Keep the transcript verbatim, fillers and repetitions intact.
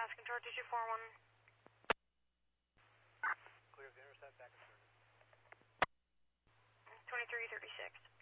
Task Control two two four one. Clear of the intercept, back in service. twenty-three thirty-six.